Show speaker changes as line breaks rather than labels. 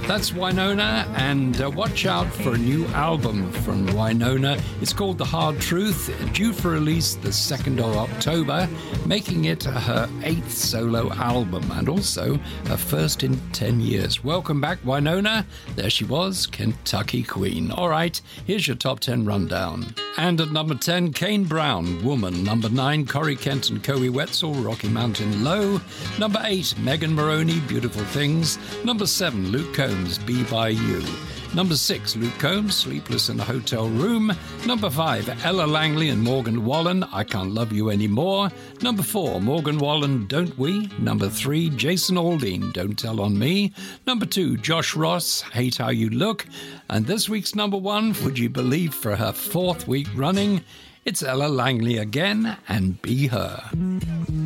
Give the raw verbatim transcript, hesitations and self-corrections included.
That's Wynonna, and uh, watch out for a new album from Wynonna. It's called The Hard Truth, due for release the second of October, making it her eighth solo album and also her first in ten years. Welcome back, Wynonna. There she was, Kentucky Queen. All right, here's your top ten rundown. And at number ten, Kane Brown, Woman. Number nine, Corey Kent and Coe Wetzel, Rocky Mountain Low. Number eight, Megan Moroney, Beautiful Things. Number seven, Luke Combs, Be By You. Number six, Luke Combs, Sleepless in a Hotel Room. Number five, Ella Langley and Morgan Wallen, I Can't Love You Anymore. Number four, Morgan Wallen, Don't We? Number three, Jason Aldean, Don't Tell on Me. Number two, Josh Ross, Hate How You Look. And this week's number one, would you believe, for her fourth week running, it's Ella Langley again and Be Her.